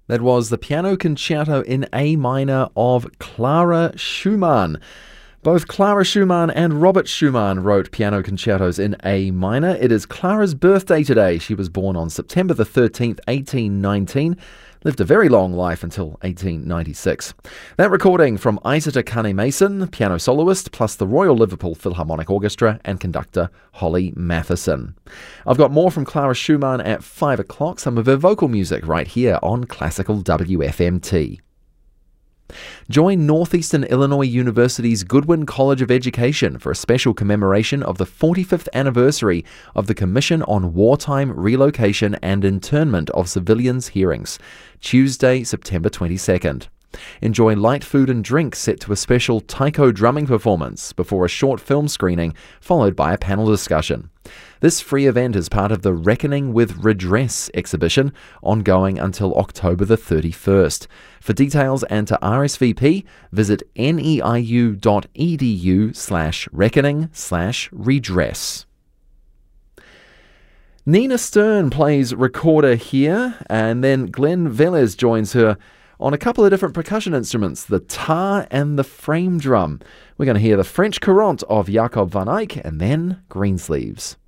That was the Piano Concerto in A minor of Clara Schumann. Both Clara Schumann and Robert Schumann wrote piano concertos in A minor. It is Clara's birthday today. She was born on September the 13th, 1819. Lived a very long life until 1896. That recording from Isata Kane-Mason, piano soloist, plus the Royal Liverpool Philharmonic Orchestra and conductor Holly Matheson. I've got more from Clara Schumann at 5 o'clock, some of her vocal music right here on Classical WFMT. Join Northeastern Illinois University's Goodwin College of Education for a special commemoration of the 45th anniversary of the Commission on Wartime Relocation and Internment of Civilians hearings, Tuesday, September 22nd. Enjoy light food and drink set to a special taiko drumming performance before a short film screening, followed by a panel discussion. This free event is part of the Reckoning with Redress exhibition, ongoing until October the 31st. For details and to RSVP, visit neiu.edu/reckoning/redress. Nina Stern plays recorder here, and then Glenn Velez joins her on a couple of different percussion instruments, the tar and the frame drum. We're going to hear the French Courante of Jacob van Eyck and then Greensleeves.